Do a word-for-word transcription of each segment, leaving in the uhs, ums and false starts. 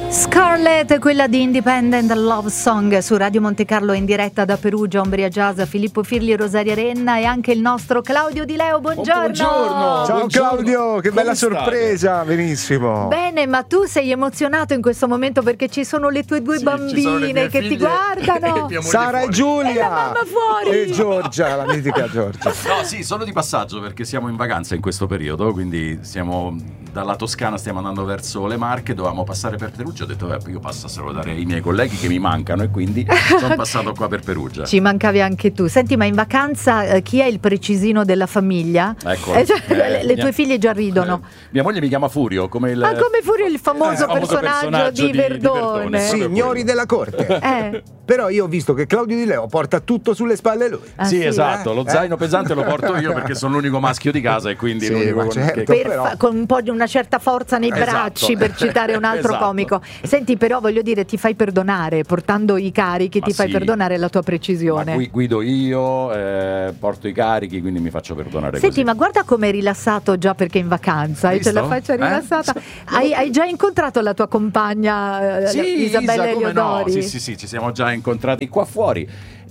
Scarlett, quella di Independent Love Song su Radio Monte Carlo in diretta da Perugia, Umbria Jazz, Filippo Firli e Rosaria Renna e anche il nostro Claudio Di Leo. Buongiorno. Buongiorno. Ciao Buongiorno. Claudio, che Come bella state? sorpresa, benissimo. Bene, ma tu sei emozionato in questo momento perché ci sono le tue due Sì, ci sono le bambine mie che ti figlie guardano. e mia moglie Sara e fuori. Giulia. E la mamma fuori. E Giorgia, la mitica Giorgia. No, sì, sono di passaggio perché siamo in vacanza in questo periodo, quindi siamo dalla Toscana, stiamo andando verso le Marche, dovevamo passare per Perugia, ho detto beh, io passo a salutare i miei colleghi che mi mancano e quindi sono passato qua per Perugia. Ci mancavi anche tu. Senti, ma in vacanza eh, chi è il precisino della famiglia? Ecco, Eh, cioè, eh, le, le mia- tue figlie già ridono. Eh, mia moglie mi chiama Furio, come il Ma come Furio, il famoso, Eh, famoso personaggio, personaggio di, di- di Verdone. Verdone. Sì, Signori quello. della corte. Eh. Però io ho visto che Claudio Di Leo porta tutto sulle spalle lui. Ah, sì, sì? esatto, lo Eh? zaino pesante lo porto io perché sono l'unico maschio di casa e quindi Sì, l'unico ma con- certo. che- Per Però- fa- con un po' di una certa forza nei Esatto. bracci, per citare un altro Esatto. comico. Senti, però voglio dire, ti fai perdonare, portando i carichi, Ma ti fai sì. perdonare la tua Ma precisione. gui- guido io, eh, porto i carichi, quindi mi faccio perdonare. Senti, così. ma guarda com'è rilassato già perché è in vacanza, hai Visto? la faccia Eh? rilassata. Hai, hai già incontrato la tua compagna eh, Sì, Isabella Isa, come no? Eleodori? Sì, sì, sì, ci siamo già incontrati qua fuori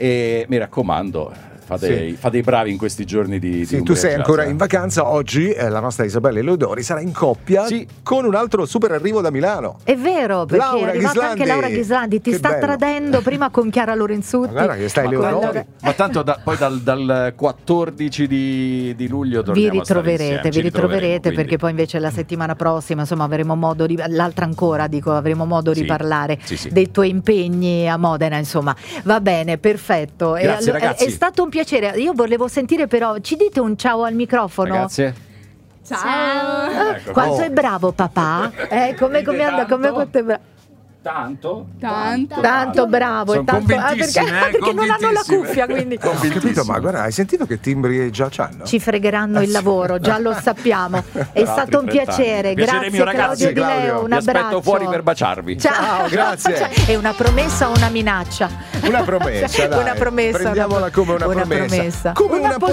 e mi raccomando, fate, Sì. fate i bravi in questi giorni di, Sì, di tu Umbria sei Jazz, ancora eh. in vacanza. Oggi eh, la nostra Isabella Eleodori sarà in coppia Sì. con un altro super arrivo da Milano. È vero, perché Laura è arrivata Ghislandi. anche Laura Ghislandi, ti Che sta bello. tradendo prima con Chiara Lorenzutti. Ma guarda che stai Ma, Eleodori. Allora- ma tanto da- poi dal, dal quattordici di, di luglio Vi torniamo a stare ritroverete, insieme, vi ci ritroverete ritroveremo, perché quindi. poi invece la settimana prossima insomma avremo modo di, l'altra ancora dico avremo modo di Sì, parlare sì, sì. dei tuoi impegni a Modena, insomma va bene, perfetto. E Grazie, allo- è- ragazzi. è stato un piacere, io volevo sentire però, ci dite un ciao al microfono? Ragazze, Ciao. Ah, Ecco, quanto oh. è bravo papà? Eh, come, come Dite anda? Come tanto? quanto è bravo? tanto? Tanto. Tanto bravo, Sono e tanto, ah, perché, convintissime, eh, perché non hanno la convintissime. cuffia, quindi Ho capito, Convintissimo. ma guarda, hai sentito che timbri già c'hanno? ci fregheranno il lavoro, già lo sappiamo. È Per stato un altri trenta piacere, anni. Piacere grazie mio, ragazzi. Claudio Di Claudio. Leo, un Vi aspetto abbraccio. fuori per baciarvi. Ciao, grazie. È una promessa o una minaccia? Una promessa, dai. Una promessa. Prendiamola come una promessa. Come Una una